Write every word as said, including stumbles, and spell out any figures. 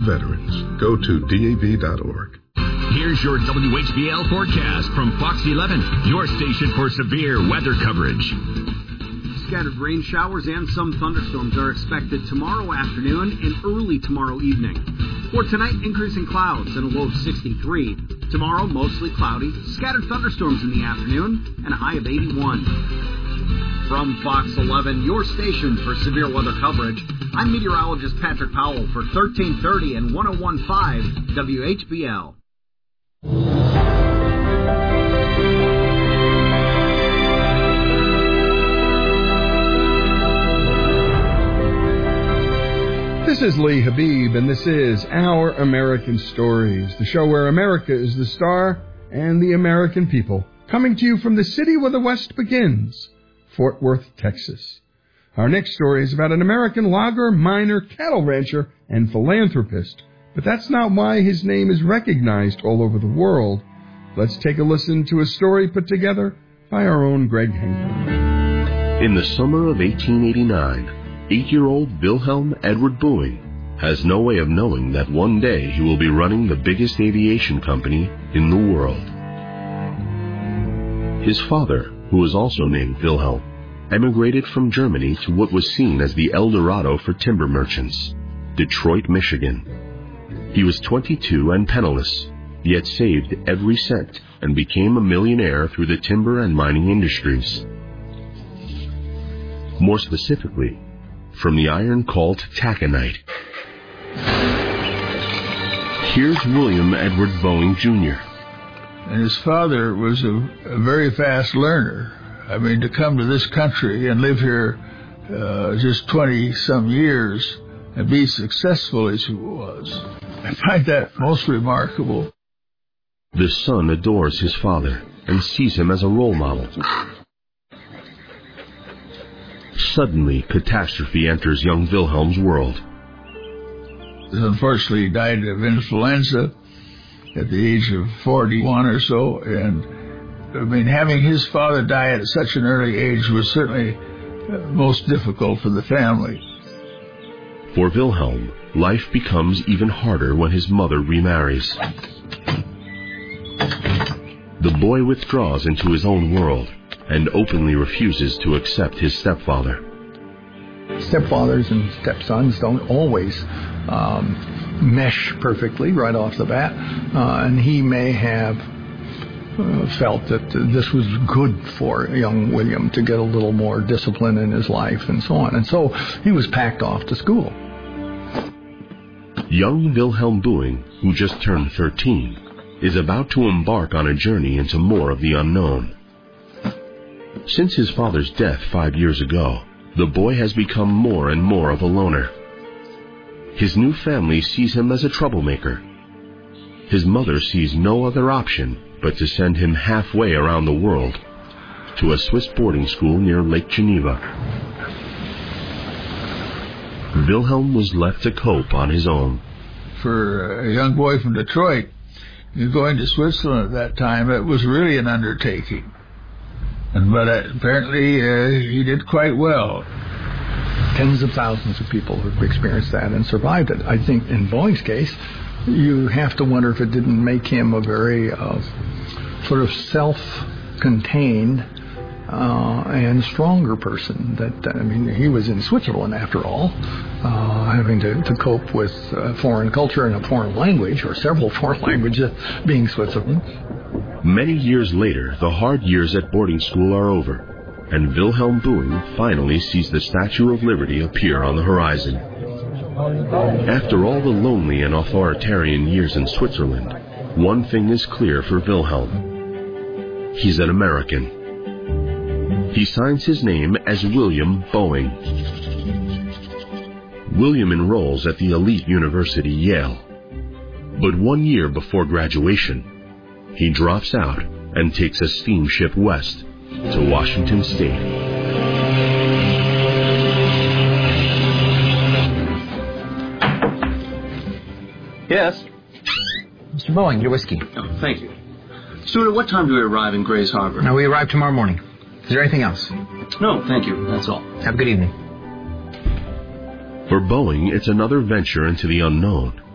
veterans. Go to D A V dot org. Here's your W H B L forecast from Fox eleven, your station for severe weather coverage. Scattered rain showers and some thunderstorms are expected tomorrow afternoon and early tomorrow evening. For tonight, increasing clouds and a low of sixty-three. Tomorrow, mostly cloudy, scattered thunderstorms in the afternoon, and a high of eighty-one. From Fox eleven, your station for severe weather coverage, I'm meteorologist Patrick Powell for thirteen thirty and one oh one point five W H B L. This is Lee Habib, and this is Our American Stories, the show where America is the star and the American people, coming to you from the city where the West begins, Fort Worth, Texas. Our next story is about an American logger, miner, cattle rancher, and philanthropist, but that's not why his name is recognized all over the world. Let's take a listen to a story put together by our own Greg Hanker. In the summer of eighteen eighty-nine, eight-year-old Wilhelm Edward Boeing has no way of knowing that one day he will be running the biggest aviation company in the world. His father, who was also named Wilhelm, emigrated from Germany to what was seen as the El Dorado for timber merchants, Detroit, Michigan. He was twenty-two and penniless, yet saved every cent and became a millionaire through the timber and mining industries. More specifically, from the iron called taconite. Here's William Edward Boeing, Junior And his father was a, a very fast learner. I mean, to come to this country and live here uh, just twenty-some years and be successful as he was, I find that most remarkable. The son adores his father and sees him as a role model. Suddenly, catastrophe enters young Wilhelm's world. Unfortunately, he died of influenza at the age of forty-one or so, and I mean, having his father die at such an early age was certainly uh, most difficult for the family. For Wilhelm, life becomes even harder when his mother remarries. The boy withdraws into his own world and openly refuses to accept his stepfather. Stepfathers and stepsons don't always um, mesh perfectly right off the bat, uh, and he may have uh, felt that uh, this was good for young William to get a little more discipline in his life and so on, and so he was packed off to school. Young Wilhelm Boeing, who just turned thirteen, is about to embark on a journey into more of the unknown. Since his father's death five years ago, the boy has become more and more of a loner. His new family sees him as a troublemaker. His mother sees no other option but to send him halfway around the world, to a Swiss boarding school near Lake Geneva. Wilhelm was left to cope on his own. For a young boy from Detroit, going to Switzerland at that time, it was really an undertaking. And, but uh, apparently uh, he did quite well. Tens of thousands of people have experienced that and survived it. I think in Boeing's case, you have to wonder if it didn't make him a very uh, sort of self-contained uh, and stronger person. That I mean, he was in Switzerland after all, uh, having to, to cope with uh, foreign culture and a foreign language, or several foreign languages, being Switzerland. Many years later, the hard years at boarding school are over, and Wilhelm Boeing finally sees the Statue of Liberty appear on the horizon. After all the lonely and authoritarian years in Switzerland, one thing is clear for Wilhelm. He's an American. He signs his name as William Boeing. William enrolls at the elite university Yale. But one year before graduation, he drops out and takes a steamship west to Washington State. Yes? Mister Boeing, your whiskey. Oh, thank you. Stewart, at what time do we arrive in Grays Harbor? No, we arrive tomorrow morning. Is there anything else? No, thank you. That's all. Have a good evening. For Boeing, it's another venture into the unknown.